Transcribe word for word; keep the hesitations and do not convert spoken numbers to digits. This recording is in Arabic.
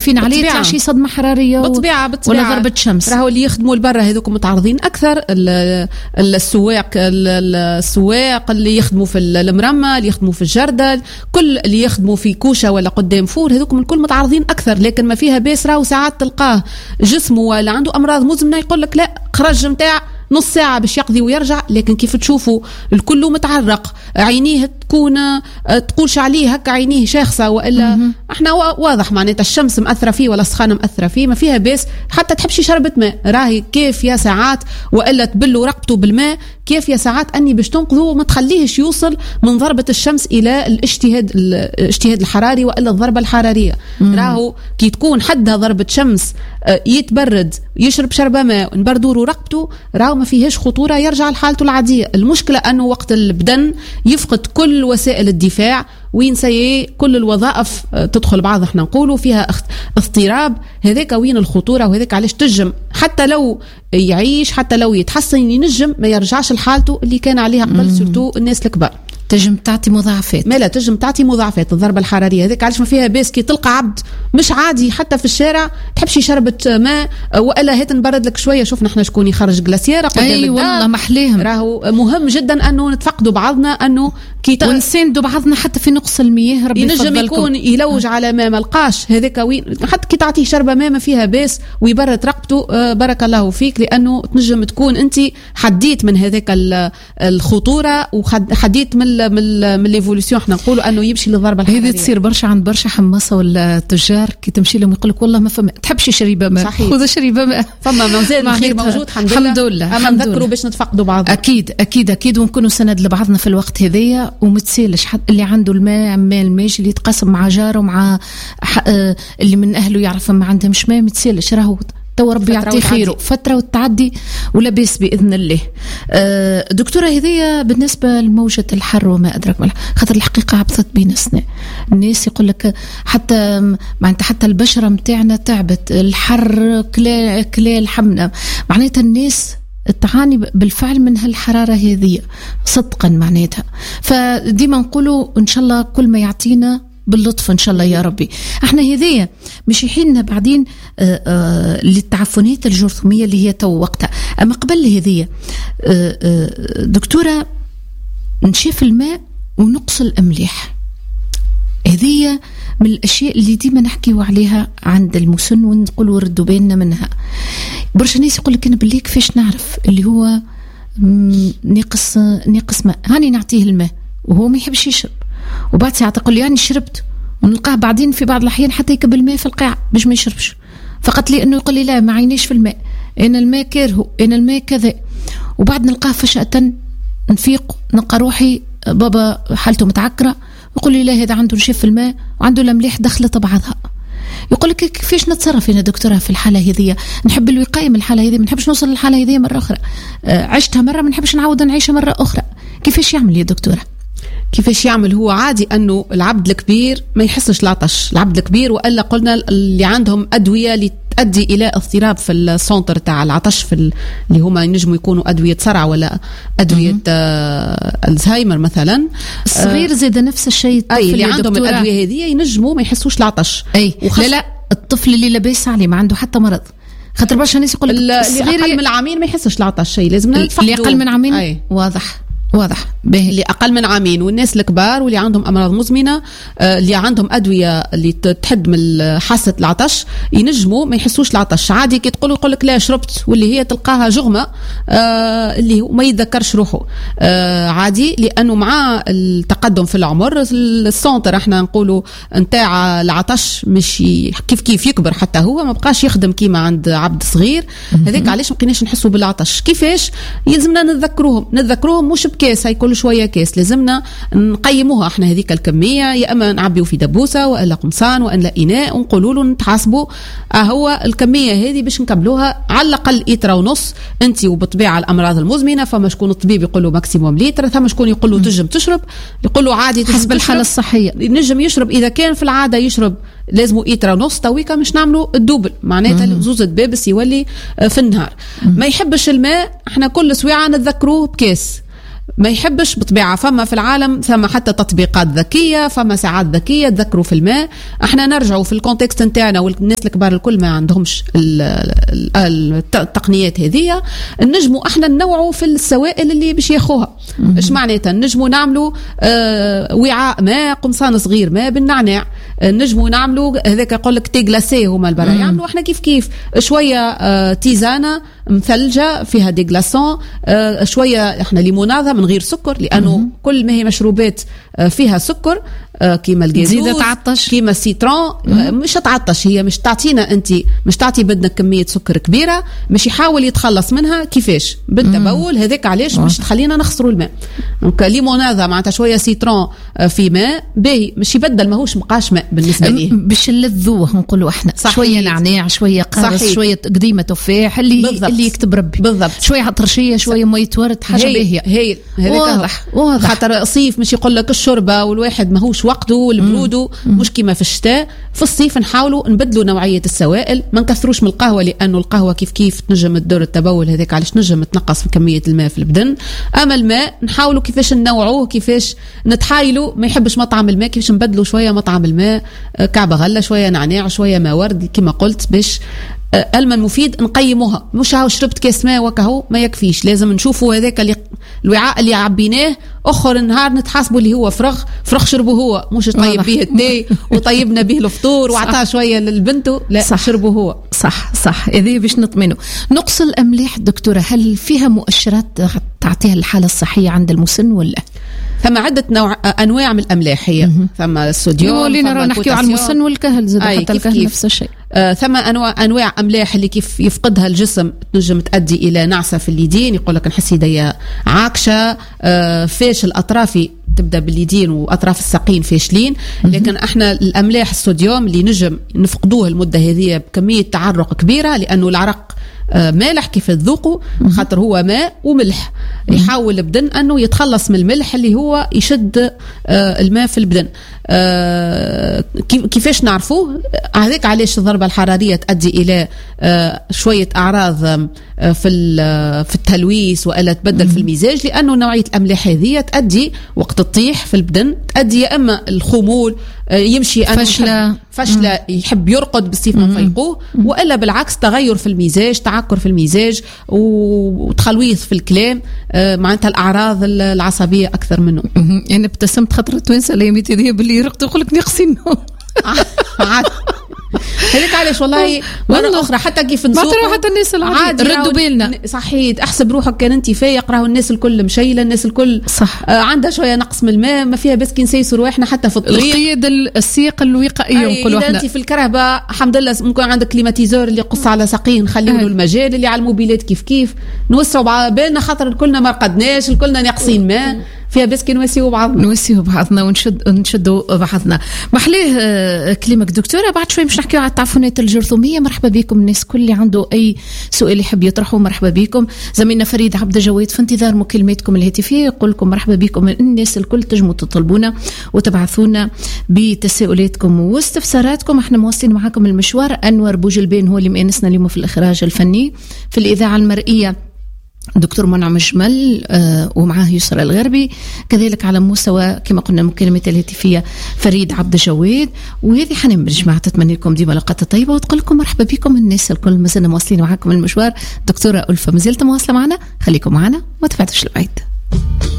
خايفين عليه يطلع شي صدمة حرارية بالطبيعة و... بالطبيعة ولا ضربة شمس. راهو اللي يخدموا البرة هذوك متعرضين أكثر، السواق السواق اللي يخدموا في المرمى، اللي يخدموا في الجردل، كل اللي يخدموا في كوشة ولا قدام فور، هذوك الكل متعرضين أكثر. لكن ما فيها بيس راهو ساعات تلقاه جسمه ولا عنده أمراض مزمنة يقول لك لا خرج متاع نص ساعة باش يقضي ويرجع، لكن كيف تشوفوا الكل متعرق، عينيه تكون تقولش عليه هكا عينيه شاخصة، وإلا م- احنا واضح معناتها الشمس مأثرة فيه ولا السخانة مأثرة فيه، ما فيها بس حتى تحبشي شربة ماء راهي كيف يا ساعات، وإلا تبلوا رقبته بالماء كيف يا ساعات أني باش تنقذه وما تخليهش يوصل من ضربة الشمس إلى الاجتهاد الاجتهاد الحراري وإلا الضربة الحرارية. م- راهو كي تكون حدها ضربة شمس يتبرد يشرب شربة ماء نبردوا رقبته، راهو ما فيهش خطورة يرجع لحالته العادية. المشكلة أنه وقت البدن يفقد كل وسائل الدفاع وينسى كل الوظائف تدخل بعض احنا نقولوا فيها اضطراب، هذاك وين الخطورة، وهذاك علاش تجم حتى لو يعيش حتى لو يتحسن ينجم ما يرجعش لحالته اللي كان عليها قبل، سورتو الناس الكبار تجم تعطي مضاعفات. ما لا تجم تعطي مضاعفات الضربة الحرارية هذيك، علاش ما فيها بس كي تلقى عبد مش عادي حتى في الشارع تحبش شربة ماء وإلا هات نبرد لك شوية، شوفنا احنا شكون يخرج جلاسيرة قدام الدار. أي والله محليهم. راهو مهم جدا أنه نتفقدوا بعضنا، أنه كي ت... ونساندوا بعضنا حتى في نقص المياه. ربي ينجم يكون يلوج آه. على ماء ملقاش هذاك وين، حتى كي تعطيه شربة ماء ما فيها بس ويبرد رقبته آه بارك الله فيك، لأنه تنجم تكون أنت حديت من هذاك الخطورة وحديت من من, من ايفوليسيون احنا نقولوا انه يمشي للضربه الحراريه. هذه تصير برشا عند برشا حماصه ولا تجار كي تمشي لهم يقول لك والله ما فما تحبش شريبه ماء، خذ شريبه ماء، فما مازال الخير موجود الحمد لله. الحمد لله اما نذكروا باش نتفقدوا بعض. اكيد اكيد اكيد ونكونوا سند لبعضنا في الوقت هذايا، ومتسالش حد اللي عنده الماء ماء الماجي اللي يتقاسم مع جاره ومع اللي من اهله يعرف ما عندهمش ماء، متسالش راهو تو ربي يعطيه خيره فترة وتعدي ولا بيس بإذن الله. أه دكتورة هذية بالنسبة لموجة الحر وما أدرك ملح، خاطر الحقيقة عبثت بين السنة الناس يقول لك حتى معناتها حتى البشرة متاعنا تعبت، الحر كلا كلا الحمنا، معناتها الناس تعاني بالفعل من هالحرارة هذية صدقا معناتها. فديما نقولوا إن شاء الله كل ما يعطينا باللطف إن شاء الله يا ربي. احنا هذية مش يحيلنا بعدين آآ آآ للتعفنات الجرثومية اللي هي تو وقتها. أما قبل هذية دكتورة نشيف الماء ونقص الأملاح، هذية من الأشياء اللي ديما نحكيوا عليها عند المسن ونقولوا ردوا بالنا منها. برشا ناس يقول لك أنا بالليل كيفاش نعرف اللي هو ناقص ناقص ماء، هاني نعطيه الماء وهو ما يحبش يشرب، وبعد ساعة تقول لي يعني شربت، ونلقاه بعدين في بعض الأحيان حتى يكب الماء في القاع باش ما يشربش، فقط لي أنه يقول لي لا ما عينيش في الماء، أنا الماء كارهه، أنا الماء كذا، وبعد نلقاه فجأة نفيق نلقى روحي بابا حالته متعكرة، يقول لي لا هذا عنده نشف الماء وعنده الأملاح دخلت بعضها. يقول لك كيفاش نتصرف هنا دكتورة في الحالة هذه؟ نحب الوقاية من الحالة هذه، ما نحبش نوصل للحالة هذه مرة أخرى، عشتها مرة ما نحبش نعود نعيشها مرة أخرى، كيفاش يعمل يا دكتورة؟ كيفاش يعمل؟ هو عادي أنه العبد الكبير ما يحسش العطش، العبد الكبير وإلا قلنا اللي عندهم أدوية اللي تؤدي إلى اضطراب في السونتر تاع العطش، في اللي هما ينجموا يكونوا أدوية صرع ولا أدوية آه الزهايمر مثلا. الصغير زاد نفس الشيء، أي اللي عندهم الأدوية هذه ينجموا ما يحسوش العطش. أي وخص... لا لا الطفل اللي لاباس عليه ما عنده حتى مرض، خاطر برشا ناس يقول لك الصغير أقل من عامين ما يحسش العطش شيء، لازم اللي أقل من عامين. أي. واضح واضح به. اللي أقل من عامين والناس الكبار واللي عندهم أمراض مزمنة آه اللي عندهم أدوية اللي تحد من حاسة العطش ينجموا ما يحسوش العطش عادي. كي تقول يقول لك لا شربت واللي هي تلقاها جغمة آه اللي ما يتذكرش روحه آه عادي، لأنه مع التقدم في العمر السونتر احنا نقولوا نتاع العطش مش كيف كيف يكبر، حتى هو ما بقاش يخدم كيما عند عبد صغير. هذاك علاش ما بقيناش نحسوا بالعطش. كيفاش؟ يلزمنا نتذكروهم نتذكروهم مش بكاس، هاي كل شوية كاس لازمنا نقيموها احنا هذيك الكمية، يا اما نعبيو في دبوسة والا قمصان والا اناء ونقولوا له نتحاسبوا اه هو الكمية هذه باش نقبلوها على الاقل لتر ونص. انت وبطبيعة الامراض المزمنة فما شكون الطبيب يقول له ماكسيموم لتر، ثم شكون يقول له تنجم تشرب، يقول له عادي حسب الحالة الصحية نجم يشرب. اذا كان في العادة يشرب لازم لتر ونص، تويكا مش نعملوا الدوبل معناتها زوزة بابس يولي في النهار. ما يحبش الماء احنا كل سويعة نتذكروه بكاس. ما يحبش بطبيعة. فما في العالم ثم حتى تطبيقات ذكية، فما ساعات ذكية تذكروا في الماء. احنا نرجعوا في الكونتكست نتاعنا والناس الكبار الكل ما عندهمش التقنيات هذه، نجموا احنا ننوعوا في السوائل اللي باش ياخوها. ايش معناتها؟ نجموا نعملوا اه وعاء ماء، قمصان صغير ماء بالنعناع، نجموا نعملوا هذاك يقول لك تي غلاسي هما البرا يعملوا احنا كيف كيف شويه اه تيزانه مثلجه فيها دي غلاسون، اه شويه احنا ليموناده من غير سكر، لانه مم. كل ما هي مشروبات اه فيها سكر اه كيما الجازوز تعطش كيما السيترون اه مش تعطش، هي مش تعطينا انت مش تعطي بدنا كميه سكر كبيره، مش يحاول يتخلص منها كيفاش بالتبول. هذاك علاش مش تخلينا نخسروا الماء. دونك ليموناده معناتها شويه سيترون اه في ماء باهي، مش يبدل ماهوش مقاش ماء بالنسبه ليه، باش نلذوه نقولوا احنا. صحيح. شويه نعناع، شويه قارص، شويه قديمه تفاح، اللي بالضبط. اللي يكتب ربي بالضبط. شويه عطرشيه، شويه ميه ورد، حاجه باهيه. هي واضح واضح. خاطر صيف مش يقول لك الشوربه والواحد ماهوش وقته والبرودو مش كيما في الشتاء. في الصيف نحاولوا نبدلوا نوعيه السوائل، ما نكثروش من القهوه لانه القهوه كيف كيف تنجم تدور التبول هذاك، علاش نجم تنقص في كميه الماء في البدن. اما الماء نحاولوا كيفاش ننوعوه، كيفاش نتحايلوا. ما يحبش مطعم الماء كيفاش نبدلوا شويه مطعم الماء، كعبه غله، شويه نعناع، شويه ماء ورد كما قلت، باش الماء المفيد نقيموها. مش هاو شربت كاس ماء وكهو ما يكفيش، لازم نشوفوا هذاك اللي الوعاء اللي عبيناه اخر نهار نتحاسبوا اللي هو فرغ فرغ شربه هو، مش طيب به التاي وطيبنا به الفطور وعطاه شويه للبنته، لا صح. شربه هو. صح صح. هذه باش نطمنوا. نقص الاملاح دكتوره، هل فيها مؤشرات تعطيها الحاله الصحيه عند المسن ولا؟ ثم عدة نوع أنواع من الأملاح، هي ثم الصوديوم، اللي نرى نحكيو على المسن والكهل زاد حتى الكهل نفس الشيء. آه ثم أنواع أنواع أملاح اللي كيف يفقدها الجسم تنجم تؤدي إلى نعسة في اليدين، يقول لك نحس يديا عاكشة، آه فاشل أطرافي تبدا باليدين واطراف الساقين فاشلين. لكن احنا الاملاح الصوديوم اللي نجم نفقدوه المده هذه بكميه تعرق كبيره، لانه العرق مالح كيف تذوقوا، خاطر هو ماء وملح. يحاول البدن انه يتخلص من الملح اللي هو يشد الماء في البدن. كيفاش نعرفوه؟ هذاك علاش الضربه الحراريه تؤدي الى شويه اعراض في في التلويث والا تبدل في المزاج، لانه نوعيه الاملاح هذه تؤدي وقت تطيح في البدن تؤدي يا اما الخمول، يمشي فشله فشله يحب يرقد بالسيف ما نفيقوه، والا بالعكس تغير في المزاج، تعكر في المزاج وتخلويث في الكلام، معناتها الاعراض العصبيه اكثر منه. يعني ابتسمت خاطر توانسه الايامات هذه باللي يرقدوا يقول لك نقصي النوم. هذيك علاش والله مرة أخرى حتى كيف نسوق حتى الناس العادي ردوا بالنا. صحيح، احسب روحك كان انت فايق، راهو الناس الكل مشيله، الناس الكل صح آه عندها شويه نقص من الماء، ما فيها بس كي نسيسوا رواحنا حتى في الطريق. القياده السياق الوقائيه نقولوا احنا. انت في الكرهبه الحمد لله ممكن عندك كليماتيزور اللي يقص على ساقيه، نخليه له المجال. اللي على الموبيلات كيف كيف نوسعوا بالنا، خاطر كلنا ما رقدناش، كلنا ناقصين ماء، فيها بس كي نوسيو بعضنا نوسيو بعضنا ونشد نشدوا بعضنا. محليه كلمك دكتوره. بعد شوي مش نحكيو على التعفنات الجرثوميه. مرحبا بكم الناس كل اللي عنده اي سؤال يحب يطرحه، مرحبا بكم. زميلنا فريد عبد جواد في انتظار مكالماتكم الهاتفيه، يقول لكم مرحبا بكم الناس الكل، تجموا تطلبونا وتبعثونا بتساؤلاتكم واستفساراتكم. احنا مواصلين معاكم المشوار. انور بوجلبين هو اللي مأنسنا اليوم في الاخراج الفني. في الاذاعه المرئيه دكتور منعم جمل آه ومعاه يسرى الغربي، كذلك على مستوى كما قلنا مكالمات الهاتفية فريد عبد جواد. وهذه حنم بالجماعة تتمنى لكم ديما لقطة طيبة وتقول لكم مرحبا بكم الناس الكل. مازلنا مواصلين معاكم المشوار. دكتورة ألفة مازلت مواصلة معنا، خليكم معنا ما تبعدوش لبعيد.